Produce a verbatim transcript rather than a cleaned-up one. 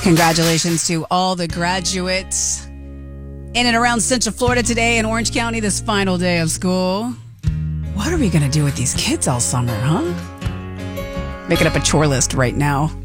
Congratulations to all the graduates in and around Central Florida today in Orange County, this final day of school. What are we going to do with these kids all summer, huh? Making up a chore list right now.